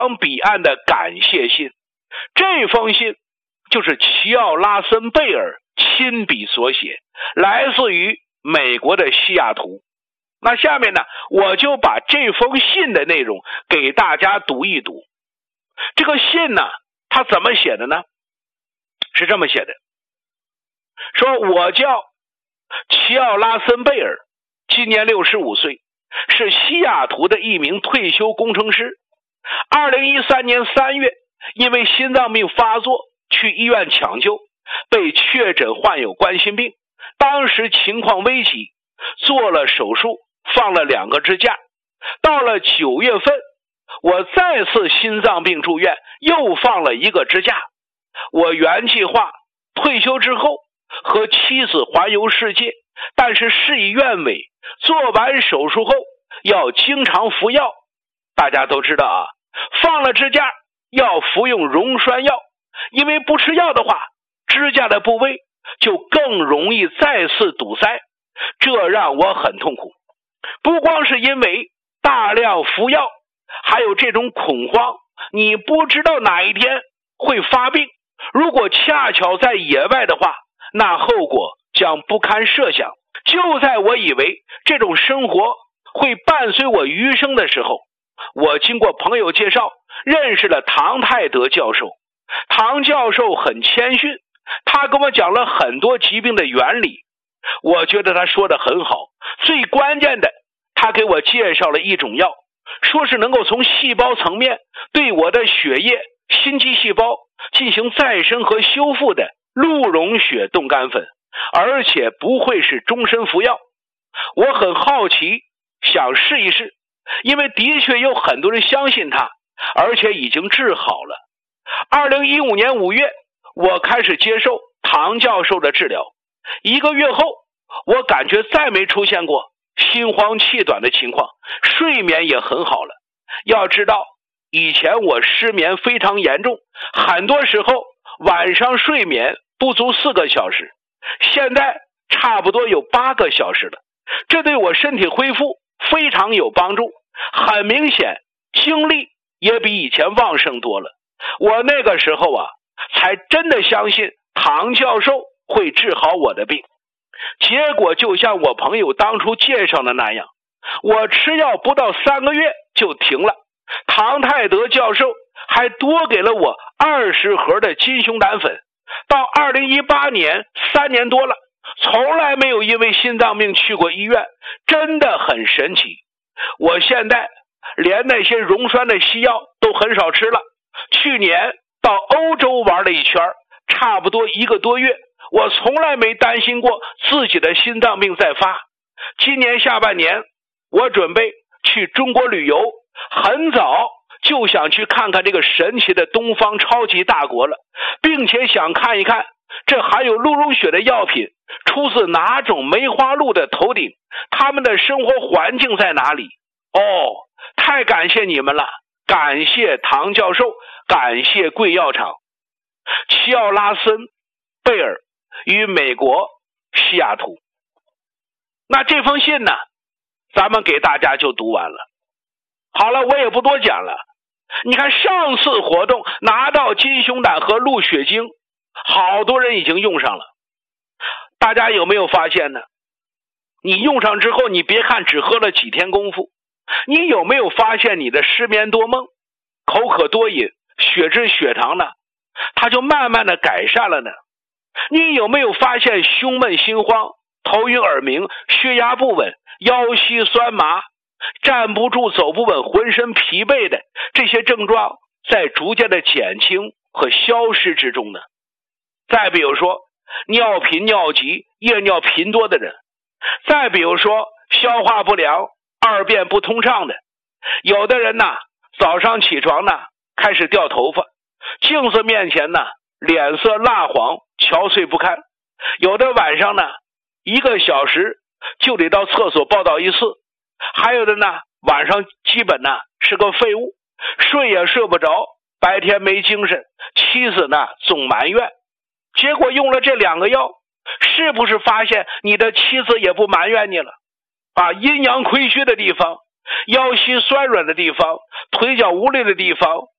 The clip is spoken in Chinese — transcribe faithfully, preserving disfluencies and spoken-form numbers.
彼岸的感谢信。这封信就是齐奥拉森贝尔亲笔所写，来自于美国的西雅图。那下面呢，我就把这封信的内容给大家读一读。这个信呢，他怎么写的呢？是这么写的，说我叫齐奥拉森贝尔，今年六十五岁，是西雅图的一名退休工程师。二零一三年三月，因为心脏病发作去医院抢救，被确诊患有冠心病，当时情况危急，做了手术，放了两个支架。到了九月份，我再次心脏病住院，又放了一个支架。我原计划退休之后和妻子环游世界，但是事与愿违，做完手术后要经常服药。大家都知道啊，放了支架要服用溶栓药，因为不吃药的话，支架的部位就更容易再次堵塞，这让我很痛苦。不光是因为大量服药，还有这种恐慌，你不知道哪一天会发病，如果恰巧在野外的话，那后果将不堪设想。就在我以为这种生活会伴随我余生的时候，我经过朋友介绍认识了唐泰德教授。唐教授很谦逊，他跟我讲了很多疾病的原理，我觉得他说的很好。最关键的，他给我介绍了一种药，说是能够从细胞层面对我的血液、心肌细胞进行再生和修复的鹿茸血冻干粉，而且不会是终身服药。我很好奇，想试一试，因为的确有很多人相信他，而且已经治好了。二零一五年五月，我开始接受唐教授的治疗。一个月后，我感觉再没出现过心慌气短的情况，睡眠也很好了。要知道，以前我失眠非常严重，很多时候晚上睡眠不足四个小时，现在差不多有八个小时了。这对我身体恢复非常有帮助，很明显精力也比以前旺盛多了。我那个时候啊，才真的相信唐教授会治好我的病。结果就像我朋友当初介绍的那样，我吃药不到三个月就停了。唐泰德教授还多给了我二十盒的金熊胆粉。到二零一八年，三年多了，从来没有因为心脏病去过医院，真的很神奇。我现在连那些溶栓的西药都很少吃了。去年到欧洲玩了一圈，差不多一个多月，我从来没担心过自己的心脏病再发。今年下半年，我准备去中国旅游，很早就想去看看这个神奇的东方超级大国了，并且想看一看这含有鹿茸血的药品出自哪种梅花鹿的头顶，他们的生活环境在哪里。哦，太感谢你们了，感谢唐教授，感谢贵药厂。齐奥拉森贝尔于美国西雅图。那这封信呢，咱们给大家就读完了。好了，我也不多讲了。你看上次活动拿到金熊胆和鹿血精，好多人已经用上了。大家有没有发现呢？你用上之后，你别看只喝了几天功夫，你有没有发现你的失眠多梦、口渴多饮、血脂血糖呢，它就慢慢的改善了呢？你有没有发现胸闷心慌、头晕耳鸣、血压不稳、腰膝酸麻、站不住走不稳、浑身疲惫的这些症状在逐渐的减轻和消失之中呢？再比如说尿频尿急、夜尿频多的人，再比如说消化不良、二便不通畅的，有的人呢早上起床呢开始掉头发，镜子面前呢脸色蜡黄、憔悴不堪，有的晚上呢一个小时就得到厕所报道一次，还有的呢晚上基本呢是个废物，睡也睡不着，白天没精神，妻子呢总埋怨。结果用了这两个药，是不是发现你的妻子也不埋怨你了啊？阴阳亏虚的地方、腰膝酸软的地方、腿脚无力的地方、